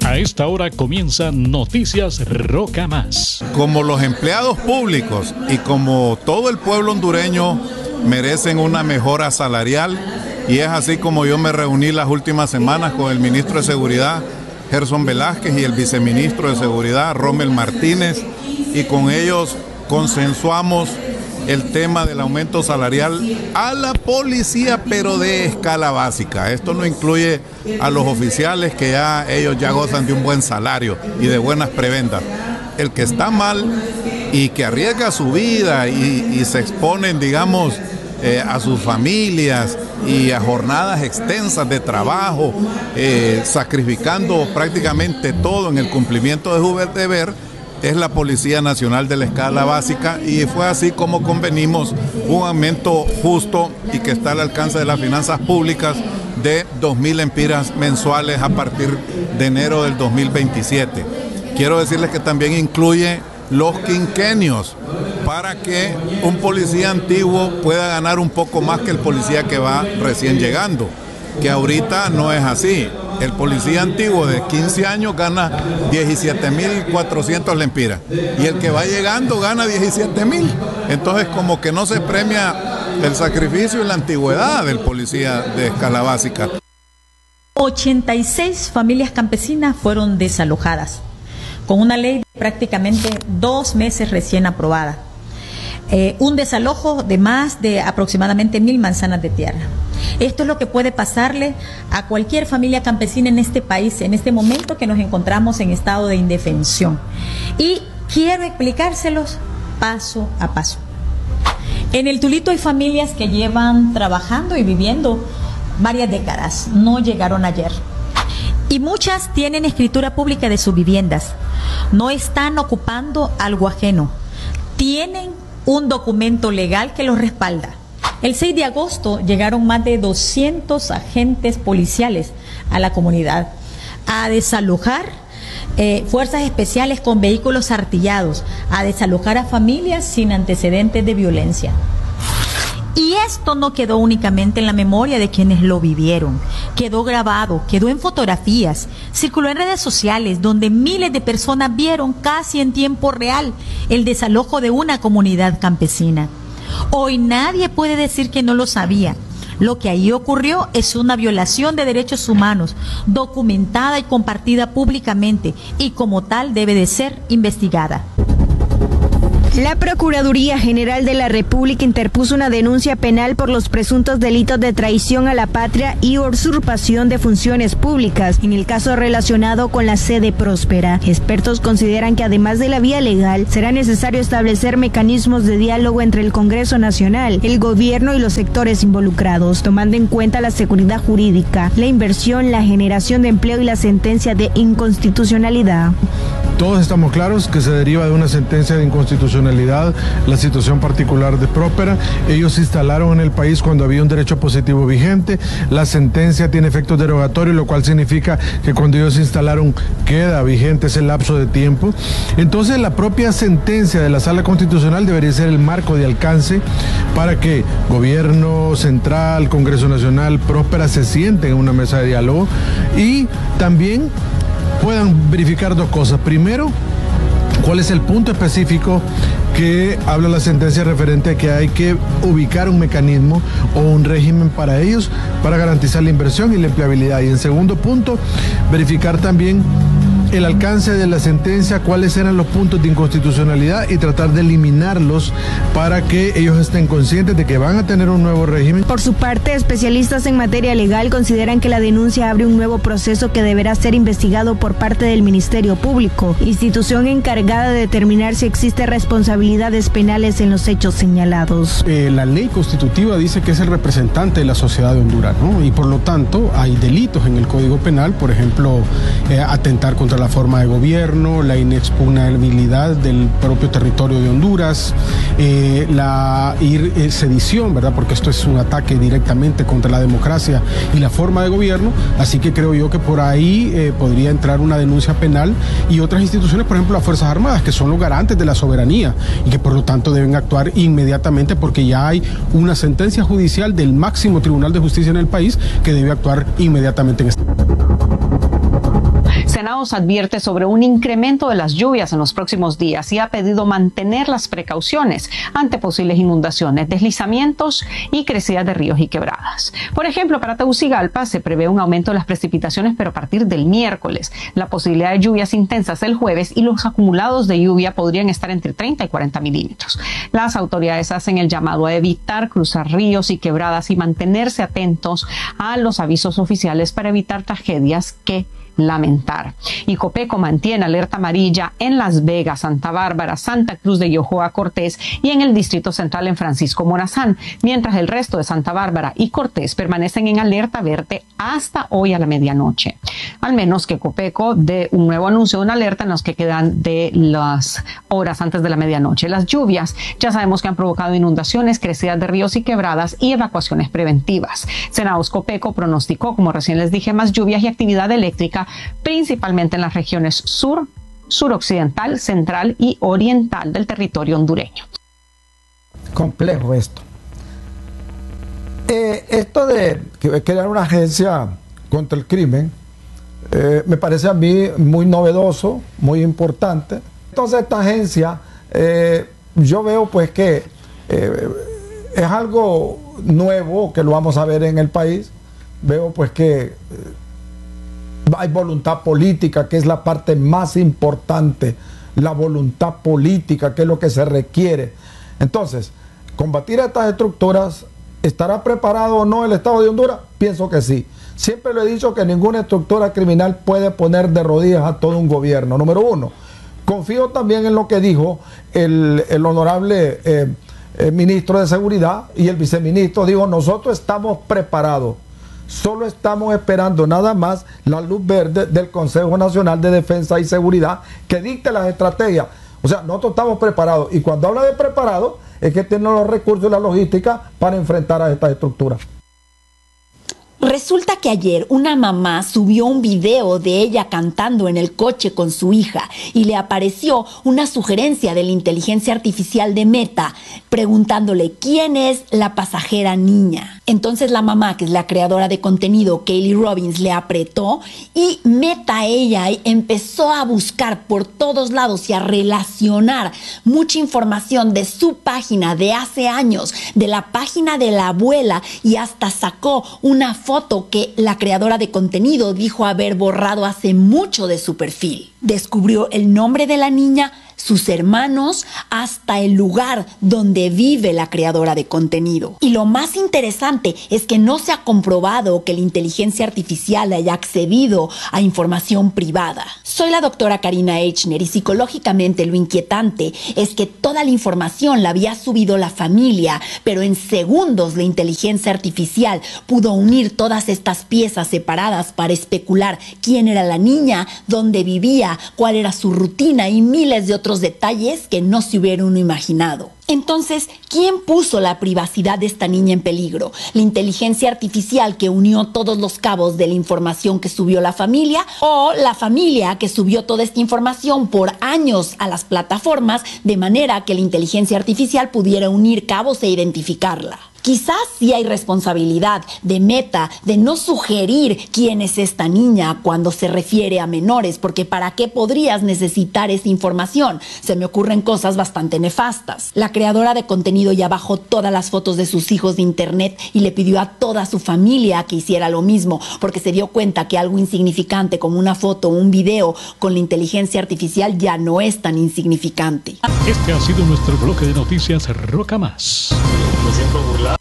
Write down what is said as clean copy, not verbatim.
A esta hora comienza Noticias Roca Más. Como los empleados públicos y como todo el pueblo hondureño merecen una mejora salarial, y es así como yo me reuní las últimas semanas con el ministro de Seguridad, Gerson Velázquez, y el viceministro de Seguridad, Rommel Martínez, y con ellos consensuamos el tema del aumento salarial a la policía, pero de escala básica. Esto no incluye a los oficiales, que ellos ya gozan de un buen salario y de buenas prebendas. El que está mal y que arriesga su vida y se exponen, digamos, a sus familias y a jornadas extensas de trabajo, sacrificando prácticamente todo en el cumplimiento de su deber, es la Policía Nacional de la escala básica, y fue así como convenimos un aumento justo y que está al alcance de las finanzas públicas de 2.000 empiras mensuales a partir de enero del 2027. Quiero decirles que también incluye los quinquenios para que un policía antiguo pueda ganar un poco más que el policía que va recién llegando, que ahorita no es así. El policía antiguo de 15 años gana 17.400 lempiras y el que va llegando gana 17.000. Entonces, como que no se premia el sacrificio y la antigüedad del policía de escala básica. 86 familias campesinas fueron desalojadas con una ley de prácticamente 2 meses recién aprobada. Un desalojo de más de aproximadamente 1.000 manzanas de tierra. Esto es lo que puede pasarle a cualquier familia campesina en este país, en este momento que nos encontramos en estado de indefensión. Y quiero explicárselos paso a paso. En el Tulito hay familias que llevan trabajando y viviendo varias décadas, no llegaron ayer. Y muchas tienen escritura pública de sus viviendas, no están ocupando algo ajeno, tienen un documento legal que los respalda. El 6 de agosto llegaron más de 200 agentes policiales a la comunidad a desalojar fuerzas especiales con vehículos artillados, a desalojar a familias sin antecedentes de violencia. Y esto no quedó únicamente en la memoria de quienes lo vivieron, quedó grabado, quedó en fotografías, circuló en redes sociales donde miles de personas vieron casi en tiempo real el desalojo de una comunidad campesina. Hoy nadie puede decir que no lo sabía. Lo que ahí ocurrió es una violación de derechos humanos, documentada y compartida públicamente, y como tal debe de ser investigada. La Procuraduría General de la República interpuso una denuncia penal por los presuntos delitos de traición a la patria y usurpación de funciones públicas, en el caso relacionado con la sede Próspera. Expertos consideran que además de la vía legal, será necesario establecer mecanismos de diálogo entre el Congreso Nacional, el gobierno y los sectores involucrados, tomando en cuenta la seguridad jurídica, la inversión, la generación de empleo y la sentencia de inconstitucionalidad. Todos estamos claros que se deriva de una sentencia de inconstitucionalidad la situación particular de Próspera. Ellos se instalaron en el país cuando había un derecho positivo vigente. La sentencia tiene efectos derogatorios, lo cual significa que cuando ellos se instalaron queda vigente ese lapso de tiempo. Entonces la propia sentencia de la Sala Constitucional debería ser el marco de alcance para que Gobierno Central, Congreso Nacional, Próspera se sienten en una mesa de diálogo y también puedan verificar dos cosas. Primero, cuál es el punto específico que habla la sentencia referente a que hay que ubicar un mecanismo o un régimen para ellos para garantizar la inversión y la empleabilidad. Y en segundo punto, verificar también el alcance de la sentencia, cuáles eran los puntos de inconstitucionalidad y tratar de eliminarlos para que ellos estén conscientes de que van a tener un nuevo régimen. Por su parte, especialistas en materia legal consideran que la denuncia abre un nuevo proceso que deberá ser investigado por parte del Ministerio Público, institución encargada de determinar si existe responsabilidades penales en los hechos señalados. La ley constitutiva dice que es el representante de la sociedad de Honduras, ¿no? Y por lo tanto hay delitos en el Código Penal, por ejemplo, atentar contra la forma de gobierno, la inexpugnabilidad del propio territorio de Honduras, la sedición, ¿verdad? Porque esto es un ataque directamente contra la democracia y la forma de gobierno, así que creo yo que por ahí podría entrar una denuncia penal y otras instituciones, por ejemplo las Fuerzas Armadas, que son los garantes de la soberanía y que por lo tanto deben actuar inmediatamente porque ya hay una sentencia judicial del máximo Tribunal de Justicia en el país que debe actuar inmediatamente en este. Senados advierte sobre un incremento de las lluvias en los próximos días y ha pedido mantener las precauciones ante posibles inundaciones, deslizamientos y crecidas de ríos y quebradas. Por ejemplo, para Tegucigalpa se prevé un aumento de las precipitaciones, pero a partir del miércoles. La posibilidad de lluvias intensas el jueves y los acumulados de lluvia podrían estar entre 30 y 40 milímetros. Las autoridades hacen el llamado a evitar cruzar ríos y quebradas y mantenerse atentos a los avisos oficiales para evitar tragedias que lamentar. Y Copeco mantiene alerta amarilla en Las Vegas, Santa Bárbara, Santa Cruz de Yojoa, Cortés y en el Distrito Central en Francisco Morazán, mientras el resto de Santa Bárbara y Cortés permanecen en alerta verde hasta hoy a la medianoche. Al menos que Copeco dé un nuevo anuncio de una alerta en los que quedan de las horas antes de la medianoche. Las lluvias ya sabemos que han provocado inundaciones, crecidas de ríos y quebradas y evacuaciones preventivas. Senados Copeco pronosticó, como recién les dije, más lluvias y actividad eléctrica, principalmente en las regiones sur, suroccidental, central y oriental del territorio hondureño. Complejo esto. Esto de crear una agencia contra el crimen me parece a mí muy novedoso, muy importante. Entonces esta agencia yo veo pues que es algo nuevo que lo vamos a ver en el país. Veo pues que hay voluntad política, que es la parte más importante, la voluntad política, que es lo que se requiere. Entonces, combatir estas estructuras, ¿estará preparado o no el Estado de Honduras? Pienso que sí. Siempre lo he dicho que ninguna estructura criminal puede poner de rodillas a todo un gobierno, número uno. Confío también en lo que dijo el honorable ministro de Seguridad y el viceministro. Digo, nosotros estamos preparados. Solo estamos esperando nada más la luz verde del Consejo Nacional de Defensa y Seguridad que dicte las estrategias. O sea, nosotros estamos preparados. Y cuando habla de preparados, es que tienen los recursos y la logística para enfrentar a estas estructuras. Resulta que ayer una mamá subió un video de ella cantando en el coche con su hija y le apareció una sugerencia de la inteligencia artificial de Meta preguntándole quién es la pasajera niña. Entonces la mamá, que es la creadora de contenido, Kaylee Robbins, le apretó y Meta ella empezó a buscar por todos lados y a relacionar mucha información de su página de hace años, de la página de la abuela, y hasta sacó una foto que la creadora de contenido dijo haber borrado hace mucho de su perfil. Descubrió el nombre de la niña, sus hermanos, hasta el lugar donde vive la creadora de contenido. Y lo más interesante es que no se ha comprobado que la inteligencia artificial haya accedido a información privada. Soy la doctora Karina Echner y psicológicamente lo inquietante es que toda la información la había subido la familia, pero en segundos la inteligencia artificial pudo unir todas estas piezas separadas para especular quién era la niña, dónde vivía, cuál era su rutina y miles de otros detalles que no se hubiera uno imaginado. Entonces, ¿quién puso la privacidad de esta niña en peligro? ¿La inteligencia artificial que unió todos los cabos de la información que subió la familia? ¿O la familia que subió toda esta información por años a las plataformas de manera que la inteligencia artificial pudiera unir cabos e identificarla? Quizás sí hay responsabilidad de Meta de no sugerir quién es esta niña cuando se refiere a menores, porque ¿para qué podrías necesitar esa información? Se me ocurren cosas bastante nefastas. La creadora de contenido ya bajó todas las fotos de sus hijos de internet y le pidió a toda su familia que hiciera lo mismo, porque se dio cuenta que algo insignificante como una foto o un video con la inteligencia artificial ya no es tan insignificante. Este ha sido nuestro bloque de noticias Roca Más.